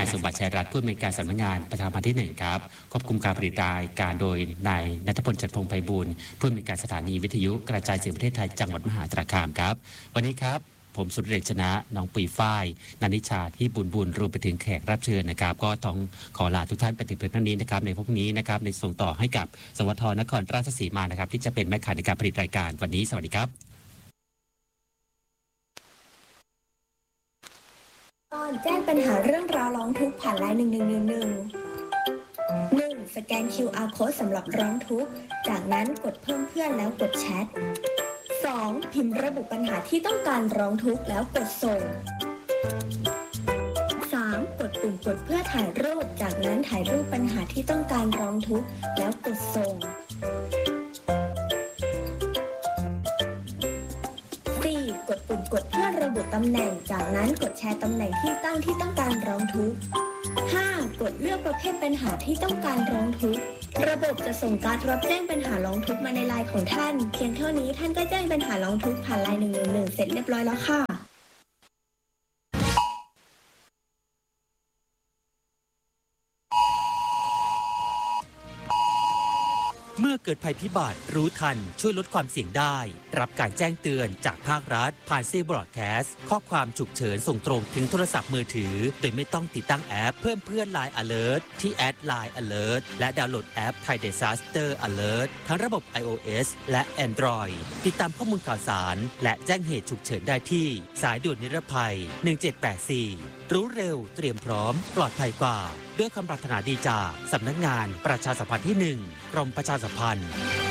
ายสมบัติชัยรัตน์ผู้อำนวยการสำนักงานประชาสัมพันธ์ที่1ครับควบคุมการผลิตรายการโดยนายณัฐพล จันทร์พงษ์ไพบูลย์ผู้อำนวยการสถานีวิทยุกระจายเสียงประเทศไทยจังหวัดมหาสารคามครับวันนี้ครับผมสุรเดชชนะน้องปุยฝ้ายนันทิชาที่บุญรวมไปถึงแขกรับเชิญนะครับก็ต้องขอลาทุกท่านไปถึงเพียงเท่านี้นะครับในพวกนี้นะครับในส่งต่อให้กับสวทนครราชสีมานะครับที่จะเป็นแม่ข่ายในการผลิตรายการวันนี้สวัสดีครับแจ้งปัญหาเรื่องราวร้องทุกข์ผ่านไลน์1111 1. สแกน QR Code สำหรับร้องทุกข์จากนั้นกดเพิ่มเพื่อนแล้วกดแชท 2. พิมพ์ระบุปัญหาที่ต้องการร้องทุกข์แล้วกดส่ง 3. กดปุ่มกดเพื่อถ่ายรูปจากนั้นถ่ายรูปปัญหาที่ต้องการร้องทุกข์แล้วกดส่ง 4. กดปุ่มกดเพื่อระบุตำแหน่งจากนั้นกดแชร์ตำแหน่งที่ตั้งที่ต้องการร้องทุกข์ 5. กดเลือกประเภทปัญหาที่ต้องการร้องทุกข์ระบบจะส่งการ์ดรับแจ้งปัญหาร้องทุกข์มาในไลน์ของท่านเพียงเท่านี้ท่านก็แจ้งปัญหาร้องทุกข์ผ่านไลน์1111เสร็จเรียบร้อยแล้วค่ะเมื่อเกิดภัยพิบัติรู้ทันช่วยลดความเสี่ยงได้รับการแจ้งเตือนจากภาครัฐผ่านซีบรอดแคสต์ข้อความฉุกเฉินส่งตรงถึงโทรศัพท์มือถือโดยไม่ต้องติดตั้งแอปเพิ่มเพื่อน Line Alert ที่แอด Line Alert และดาวน์โหลดแอป Thai Disaster Alert ทั้งระบบ iOS และ Android ติดตามข้อมูลข่าวสารและแจ้งเหตุฉุกเฉินได้ที่สายด่วนนิรภัย1784รู้เร็วเตรียมพร้อมปลอดภัยกว่าด้วยคำปรารถนาดีจากสำนักงานประชาสัมพันธ์ที่1กรมประชาสัมพันธ์